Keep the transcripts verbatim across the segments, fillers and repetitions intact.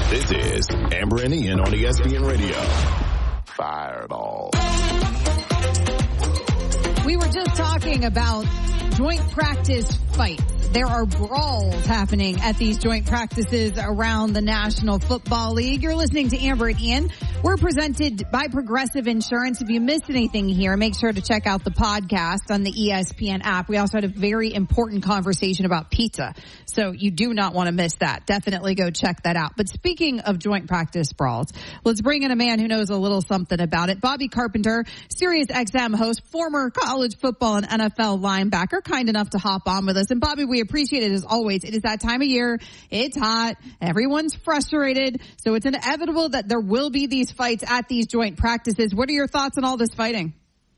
This is Amber and Ian on E S P N Radio. Fireball. We were just talking about joint practice fights. There are brawls happening at these joint practices around the National Football League. You're listening to Amber and Ian. We're presented by Progressive Insurance. If you missed anything here, make sure to check out the podcast on the E S P N app. We also had a very important conversation about pizza, so you do not want to miss that. Definitely go check that out. But speaking of joint practice brawls, let's bring in a man who knows a little something about it. Bobby Carpenter, Sirius X M host, former college football and N F L linebacker, kind enough to hop on with us. And Bobby, we appreciate it as always. It is that time of year. It's hot. Everyone's frustrated. So it's inevitable that there will be these fights at these joint practices. What are your thoughts on all this fighting?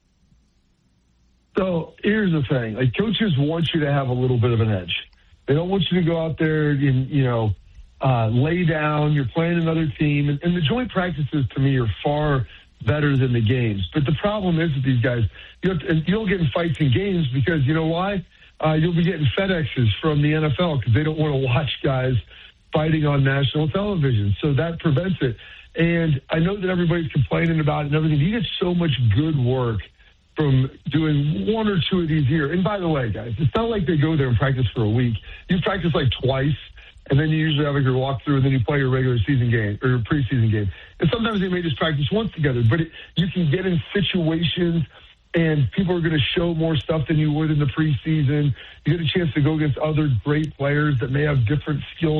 So here's the thing. Like, coaches want you to have a little bit of an edge. They don't want you to go out there and, you know, uh, lay down. You're playing another team. And, and the joint practices, to me, are far better than the games. But the problem is with these guys, you, have to, you don't get in fights in games because, you know why? Uh, you'll be getting FedExes from the N F L because they don't want to watch guys fighting on national television. So that prevents it. And I know that everybody's complaining about it and everything. You get so much good work from doing one or two of these here. And by the way, guys, it's not like they go there and practice for a week. You practice like twice, and then you usually have like your walkthrough, and then you play your regular season game or your preseason game. And sometimes they may just practice once together. But it, you can get in situations, and people are going to show more stuff than you would in the preseason. You get a chance to go against other great players that may have different skill